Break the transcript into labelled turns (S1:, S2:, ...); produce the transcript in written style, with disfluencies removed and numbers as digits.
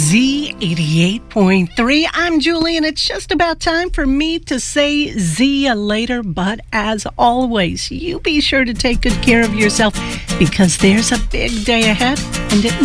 S1: Z88.3. I'm Julie, and it's just about time for me to say see ya later. But as always, you be sure to take good care of yourself because there's a big day ahead, and it